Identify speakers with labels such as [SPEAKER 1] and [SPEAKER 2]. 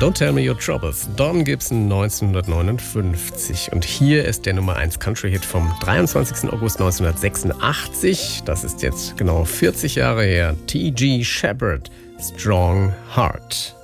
[SPEAKER 1] Don't Tell Me Your Troubles. Don Gibson 1959. Und hier ist der Nummer 1 Country-Hit vom 23. August 1986. Das ist jetzt genau 40 Jahre her. T.G. Sheppard, Strong Heart.